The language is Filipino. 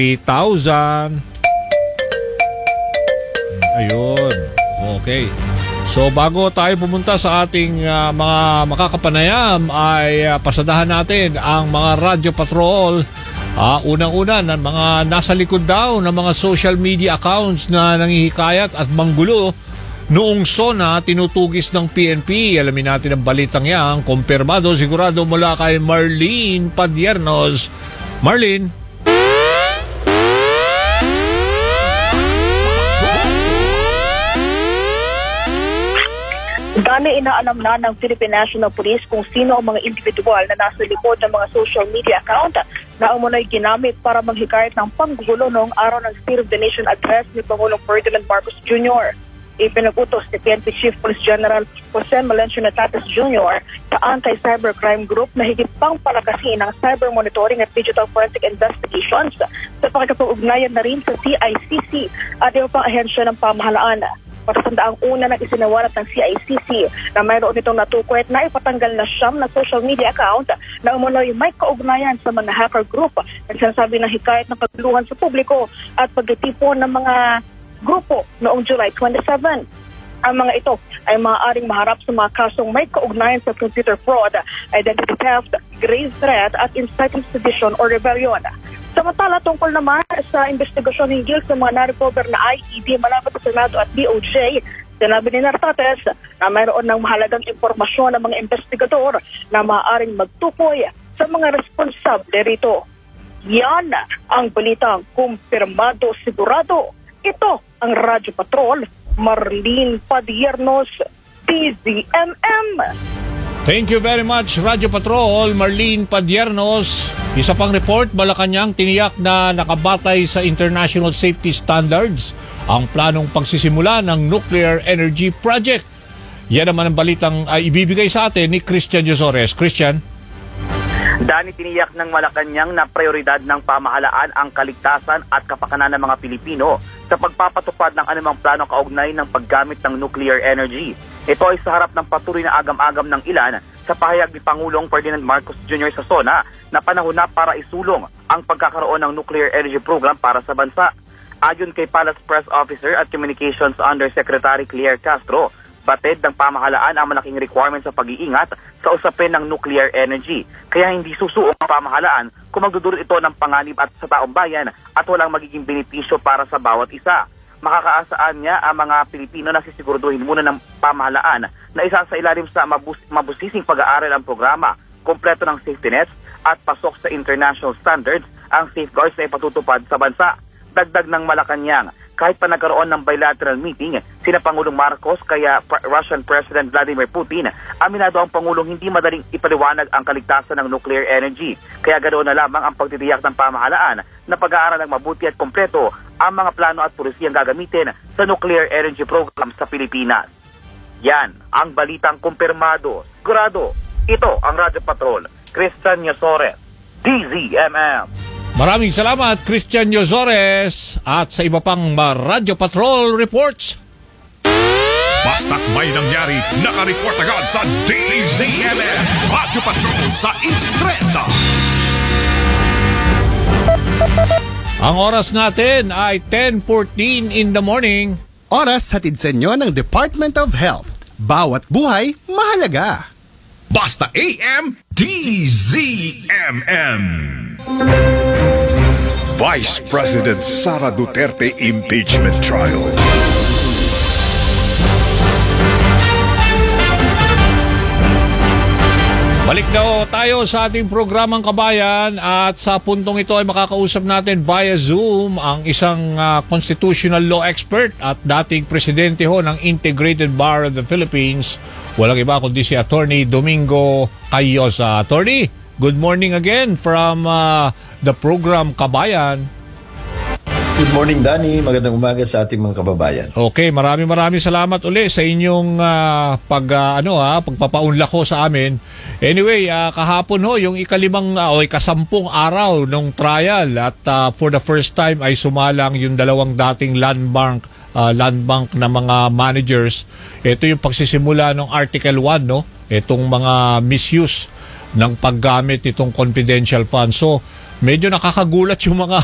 3,000. Ayun. Okay. So bago tayo pumunta sa ating mga makakapanayam ay pasadahan natin ang mga radyo patrol. Unang-una ng mga nasa likod daw ng mga social media accounts na nanghihikayat at manggulo noong SONA tinutugis ng PNP. Alamin natin ang balitang yan. Kumpirmado sigurado mula kay Marlene Padiernos. Marlene. Dani, inaalam na ng Philippine National Police kung sino ang mga individual na nasa likod ng mga social media account na umunoy ginamit para maghikayat ng panggugulo noong araw ng State of the Nation address ni Pangulong Ferdinand Marcos Jr. Ipinagutos ni PNP Chief Police General Jose Melencio Natates Jr. sa Anti-Cybercrime Group na higit pang palakasin ang cyber monitoring at digital forensic investigations sa pakikipag-ugnayan na rin sa CICC at iba pang ahensya ng pamahalaan. Patasandaang una ng isinawalat ng CICC na mayroon itong natukoy at naipatanggal na siyam na social media account na umunoy may kaugnayan sa mga hacker group na sinasabi ng hikayat ng kaguluhan sa publiko at pagtitipon ng mga grupo noong July 27. Ang mga ito ay maaaring maharap sa mga kasong may kaugnayan sa computer fraud, identity theft, grave threat at inciting sedition or rebellion. Samantala, tungkol naman sa investigasyon hinggil sa mga na-recover na IED malapit sa Senado at DOJ, sinabi ni Natates na mayroon ng mahalagang impormasyon ng mga investigador na maaaring magtukoy sa mga responsable rito. Yan ang balitang kumpirmado sigurado. Ito ang Radyo Patrol, Marlene Padiernos, DZMM. Thank you very much, Radyo Patrol, Marlene Padiernos. Isa pang report, Malacanang tiniyak na nakabatay sa international safety standards ang planong pagsisimula ng nuclear energy project. Yan naman ang balitang ibibigay sa atin ni Christian Josores. Christian? Dani, tiniyak ng Malacanang na prioridad ng pamahalaan ang kaligtasan at kapakanan ng mga Pilipino sa pagpapatupad ng anumang plano kaugnay ng paggamit ng nuclear energy. Ito ay sa harap ng patuloy na agam-agam ng ilan sa pahayag ni Pangulong Ferdinand Marcos Jr. sa SONA na panahon na para isulong ang pagkakaroon ng nuclear energy program para sa bansa. Ayon kay Palace Press Officer at Communications Undersecretary Claire Castro, batid ng pamahalaan ang malaking requirement sa pag-iingat sa usapin ng nuclear energy. Kaya hindi susuong ang pamahalaan kung magdudulot ito ng panganib at sa taong bayan at walang magiging benepisyo para sa bawat isa. Makakaasaan niya ang mga Pilipino na sisiguraduhin muna ng pamahalaan na isa sa ilalim sa mabusising pag-aaral ang programa, kompleto ng safety nets at pasok sa international standards ang safeguards na ipatutupad sa bansa. Dagdag ng Malacanang, kahit pa nagkaroon ng bilateral meeting sina Pangulong Marcos kaya Russian President Vladimir Putin, aminado ang Pangulong hindi madaling ipaliwanag ang kaligtasan ng nuclear energy. Kaya ganoon na lamang ang pagtitiyak ng pamahalaan na pag-aaral ng mabuti at kompleto ang mga plano at polisiyang gagamitin sa nuclear energy program sa Pilipinas. Yan ang balitang kumpirmado. Sigurado, ito ang Radyo Patrol. Christian Yosores, DZMM. Maraming salamat, Christian Yosores. At sa iba pang Radyo Patrol reports. Basta't may nangyari, nakareport agad sa DZMM. Radyo Patrol sa Instreta. Ang oras natin ay 10:14 in the morning. Oras hatid sa inyo ng Department of Health. Bawat buhay, mahalaga. Basta AM, DZMM. Vice President Sara Duterte impeachment trial. Balik na tayo sa ating programang Kabayan at sa puntong ito ay makakausap natin via Zoom ang isang constitutional law expert at dating presidente ng Integrated Bar of the Philippines. Walang iba kundi si Attorney Domingo Cayosa. Attorney, good morning again from the program Kabayan. Good morning, Danny. Magandang umaga sa ating mga kababayan. Okay, maraming salamat uli sa inyong pagpapaunlak ko sa amin. Anyway, kahapon yung ikasampung araw ng trial at for the first time ay sumalang yung dalawang dating land bank na mga managers. Ito yung pagsisimula ng Article 1, no? Itong mga misuse ng paggamit itong confidential funds. So, medyo nakakagulat yung mga